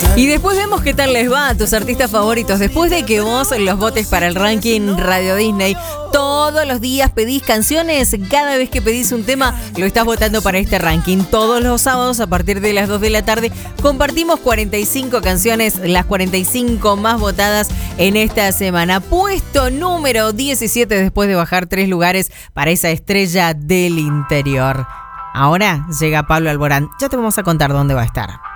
Y después vemos qué tal les va a tus artistas favoritos. Después de que vos los votes para el ranking Radio Disney, todos los días pedís canciones. Cada vez que pedís un tema, lo estás votando para este ranking. Todos los sábados, a partir de las 2 de la tarde, compartimos 45 canciones, las 45 más votadas en esta semana. Puesto número 17, después de bajar 3 lugares para esa estrella del interior. Ahora llega Pablo Alborán. Ya te vamos a contar dónde va a estar.